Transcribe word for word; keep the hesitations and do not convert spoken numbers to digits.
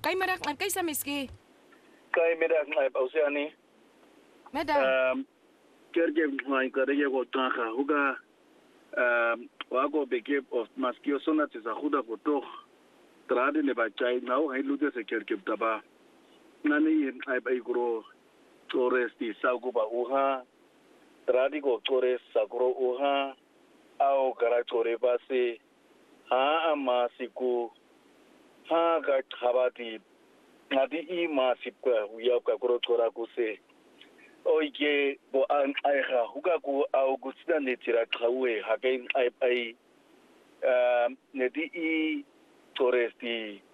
Goeiemiddag, maar kyk sa miskien. Goeiemiddag, my Oceanie. Middag. Ehm kerke my karege go tanga huga ehm wago beke of maskio sona tsa khuda go toch trade ne ba chai now hai lute se kerke taba nani ai bai gro Torres di saugo ba uha trade go Torres sagro uha au kara chore base ha ama siku ha ga khabati ngadi I ma sipka uya ka gro chora ko se oike bo an aiga huga ku Augustina ne tira tlawe hagen ai ai um ne di I Torres di